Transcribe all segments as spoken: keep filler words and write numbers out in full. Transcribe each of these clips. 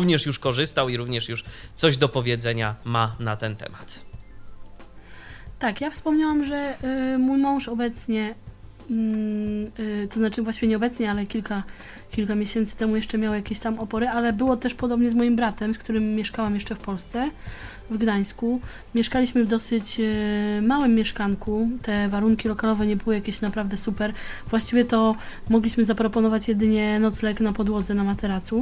również już korzystał i również już coś do powiedzenia ma na ten temat. Tak, ja wspomniałam, że y, mój mąż obecnie, y, y, to znaczy właściwie nie obecnie, ale kilka, kilka miesięcy temu jeszcze miał jakieś tam opory, ale było też podobnie z moim bratem, z którym mieszkałam jeszcze w Polsce, w Gdańsku. Mieszkaliśmy w dosyć y, małym mieszkanku, te warunki lokalowe nie były jakieś naprawdę super. Właściwie to mogliśmy zaproponować jedynie nocleg na podłodze, na materacu.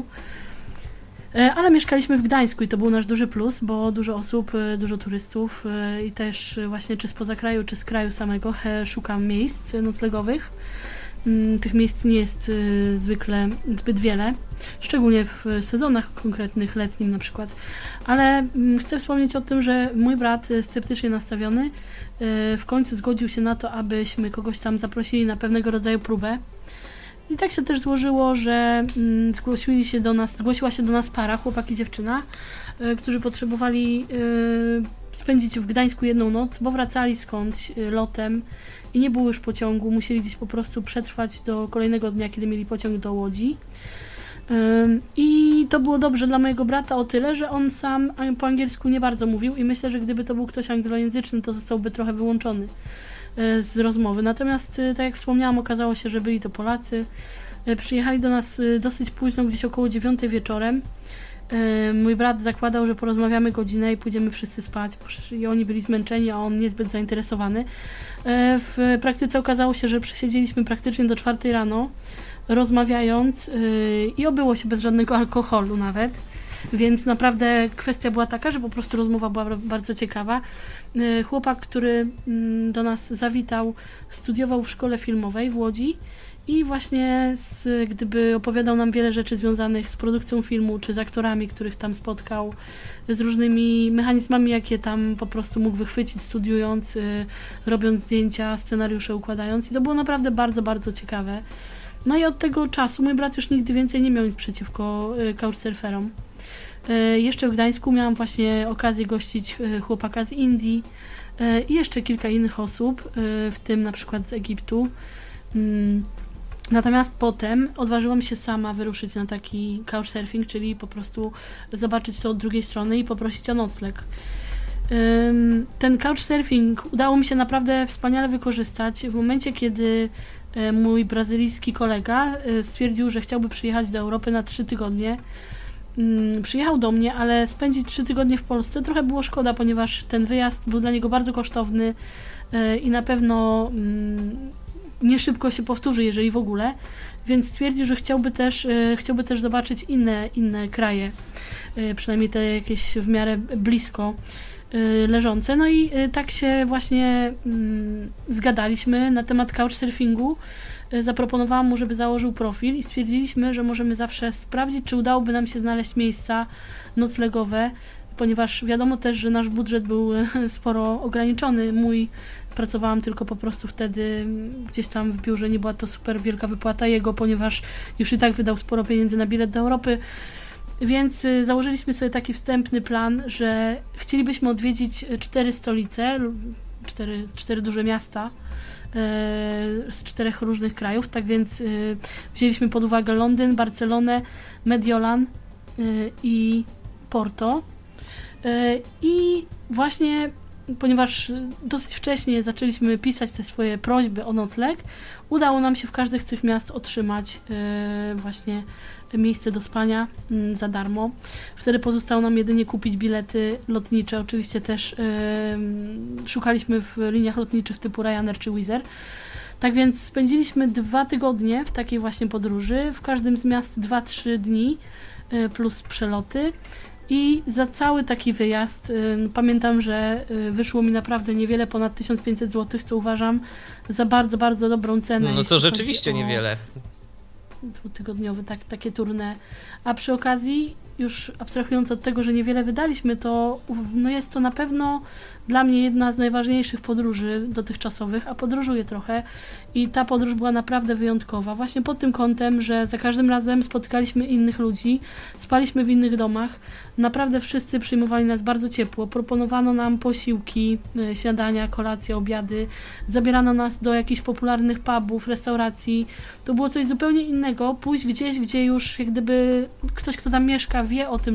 Ale mieszkaliśmy w Gdańsku i to był nasz duży plus, bo dużo osób, dużo turystów i też właśnie czy spoza kraju, czy z kraju samego szukam miejsc noclegowych. Tych miejsc nie jest zwykle zbyt wiele, szczególnie w sezonach konkretnych, letnim na przykład. Ale chcę wspomnieć o tym, że mój brat, sceptycznie nastawiony, w końcu zgodził się na to, abyśmy kogoś tam zaprosili na pewnego rodzaju próbę. I tak się też złożyło, że zgłosili się do nas, zgłosiła się do nas para, chłopak i dziewczyna, którzy potrzebowali spędzić w Gdańsku jedną noc, bo wracali skądś lotem i nie było już pociągu, musieli gdzieś po prostu przetrwać do kolejnego dnia, kiedy mieli pociąg do Łodzi. I to było dobrze dla mojego brata o tyle, że on sam po angielsku nie bardzo mówił i myślę, że gdyby to był ktoś anglojęzyczny, to zostałby trochę wyłączony z rozmowy. Natomiast, tak jak wspomniałam, okazało się, że byli to Polacy. Przyjechali do nas dosyć późno, gdzieś około dziewiątej wieczorem. Mój brat zakładał, że porozmawiamy godzinę i pójdziemy wszyscy spać. I oni byli zmęczeni, a on niezbyt zainteresowany. W praktyce okazało się, że przesiedzieliśmy praktycznie do czwartej rano, rozmawiając i obyło się bez żadnego alkoholu nawet. Więc naprawdę kwestia była taka, że po prostu rozmowa była bardzo ciekawa. Chłopak, który do nas zawitał, studiował w szkole filmowej w Łodzi i właśnie z, gdyby opowiadał nam wiele rzeczy związanych z produkcją filmu, czy z aktorami, których tam spotkał, z różnymi mechanizmami, jakie tam po prostu mógł wychwycić studiując, robiąc zdjęcia, scenariusze układając i to było naprawdę bardzo, bardzo ciekawe. No i od tego czasu mój brat już nigdy więcej nie miał nic przeciwko couchsurferom. Jeszcze w Gdańsku miałam właśnie okazję gościć chłopaka z Indii i jeszcze kilka innych osób, w tym na przykład z Egiptu. Natomiast potem odważyłam się sama wyruszyć na taki couchsurfing, czyli po prostu zobaczyć to od drugiej strony i poprosić o nocleg. Ten couchsurfing udało mi się naprawdę wspaniale wykorzystać w momencie, kiedy mój brazylijski kolega stwierdził, że chciałby przyjechać do Europy na trzy tygodnie. Przyjechał do mnie, ale spędzić trzy tygodnie w Polsce trochę było szkoda, ponieważ ten wyjazd był dla niego bardzo kosztowny i na pewno nie szybko się powtórzy, jeżeli w ogóle, więc stwierdził, że chciałby też, chciałby też zobaczyć inne, inne kraje, przynajmniej te jakieś w miarę blisko leżące. No i tak się właśnie zgadaliśmy na temat couchsurfingu. Zaproponowałam mu, żeby założył profil i stwierdziliśmy, że możemy zawsze sprawdzić, czy udałoby nam się znaleźć miejsca noclegowe, ponieważ wiadomo też, że nasz budżet był sporo ograniczony. Mój pracowałam tylko po prostu wtedy gdzieś tam w biurze, nie była to super wielka wypłata jego, ponieważ już i tak wydał sporo pieniędzy na bilet do Europy. Więc założyliśmy sobie taki wstępny plan, że chcielibyśmy odwiedzić cztery stolice, cztery, cztery duże miasta z czterech różnych krajów, tak więc wzięliśmy pod uwagę Londyn, Barcelonę, Mediolan i Porto. I właśnie ponieważ dosyć wcześnie zaczęliśmy pisać te swoje prośby o nocleg, udało nam się w każdym z tych miast otrzymać właśnie miejsce do spania za darmo. Wtedy pozostało nam jedynie kupić bilety lotnicze. Oczywiście też yy, szukaliśmy w liniach lotniczych typu Ryanair czy Wizz Air. Tak więc spędziliśmy dwa tygodnie w takiej właśnie podróży. W każdym z miast dwa trzy dni yy, plus przeloty. I za cały taki wyjazd yy, pamiętam, że yy, wyszło mi naprawdę niewiele, ponad tysiąc pięćset złotych, co uważam za bardzo, bardzo dobrą cenę. No, no to rzeczywiście niewiele. Dwutygodniowy, tak, takie tournée. A przy okazji, już abstrahując od tego, że niewiele wydaliśmy, to no jest to na pewno dla mnie jedna z najważniejszych podróży dotychczasowych, a podróżuję trochę i ta podróż była naprawdę wyjątkowa. Właśnie pod tym kątem, że za każdym razem spotykaliśmy innych ludzi, spaliśmy w innych domach. Naprawdę wszyscy przyjmowali nas bardzo ciepło. Proponowano nam posiłki, śniadania, kolacje, obiady. Zabierano nas do jakichś popularnych pubów, restauracji. To było coś zupełnie innego. Pójść gdzieś, gdzie już jak gdyby ktoś, kto tam mieszka, wie o tym,